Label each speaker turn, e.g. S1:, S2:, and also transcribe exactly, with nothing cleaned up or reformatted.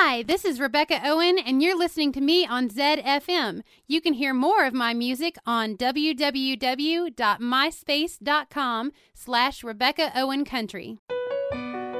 S1: Hi, this is Rebecca Owen, and you're listening to me on Zed F M. You can hear more of my music on www.myspace.com slash Rebecca Owen Country.